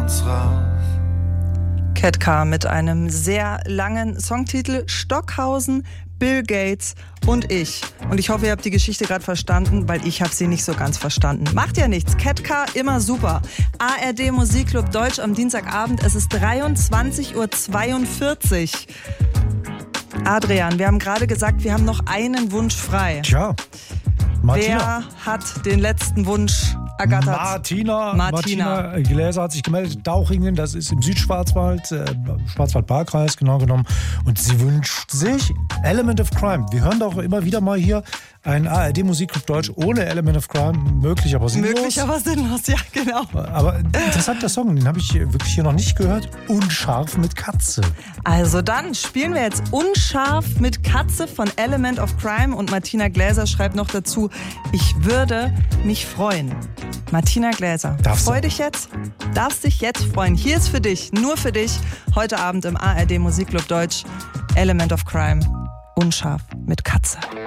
uns rauf. Cat Car mit einem sehr langen Songtitel Stockhausen, Bill Gates und ich. Und ich hoffe, ihr habt die Geschichte gerade verstanden, weil ich habe sie nicht so ganz verstanden. Macht ja nichts. Cat Car, immer super. ARD Musikclub Deutsch am Dienstagabend. Es ist 23:42 Uhr. Adrian, wir haben gerade gesagt, wir haben noch einen Wunsch frei. Tja, Martina. Wer hat den letzten Wunsch ergattert? Martina Gläser hat sich gemeldet. Dauchingen, das ist im Südschwarzwald, Schwarzwald-Baar-Kreis genau genommen. Und sie wünscht sich Element of Crime. Wir hören doch immer wieder mal hier ein ARD-Musikclub Deutsch ohne Element of Crime. Möglich, aber sinnlos. Ja, genau. Aber interessanter Song, den habe ich wirklich hier noch nicht gehört. Unscharf mit Katze. Also dann spielen wir jetzt Unscharf mit Katze von Element of Crime. Und Martina Gläser schreibt noch dazu, ich würde mich freuen. Martina Gläser, freu dich jetzt. Darfst dich jetzt freuen. Hier ist für dich, nur für dich, heute Abend im ARD Musikclub Deutsch Element of Crime. Unscharf mit Katze.